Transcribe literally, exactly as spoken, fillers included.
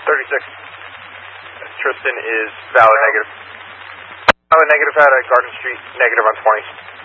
thirty-six. Tristan is valid negative. Valid negative out at Garden Street, negative on twenty.